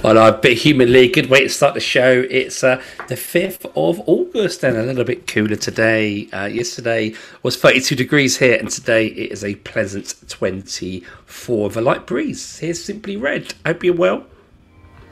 Well, a bit of Human League. Good way to start the show. It's the 5th of August and a little bit cooler today. Yesterday was 32 degrees here, and today it is a pleasant 24 with a light breeze. Here's Simply Red. Hope you're well.